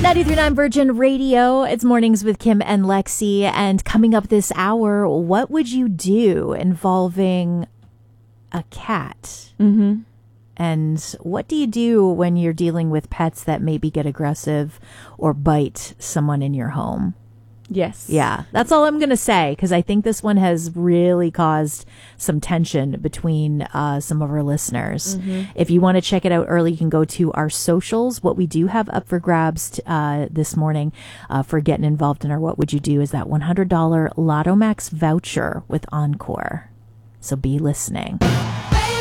93.9 Virgin Radio. It's Mornings with Kim and Lexi. And coming up this hour, what would you do involving a cat? Mm-hmm. And what do you do when you're dealing with pets that maybe get aggressive or bite someone in your home? Yes. Yeah, that's all I'm going to say, because I think this one has really caused some tension between some of our listeners. Mm-hmm. If you want to check it out early, you can go to our socials. What we do have up for grabs this morning for getting involved in our What Would You Do is that $100 Lotto Max voucher with Encore. So be listening.